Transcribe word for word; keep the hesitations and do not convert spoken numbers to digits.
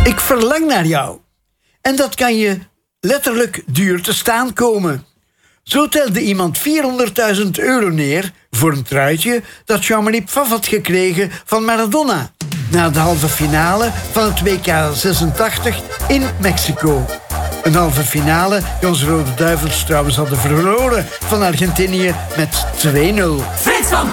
Ik verlang naar jou. En dat kan je letterlijk duur te staan komen. Zo telde iemand vierhonderdduizend euro neer voor een truitje dat Jean-Marie Pfaff had gekregen van Maradona na de halve finale van het W K zesentachtig in Mexico. Een halve finale die onze Rode Duivels trouwens hadden verloren van Argentinië met twee nul. Frits van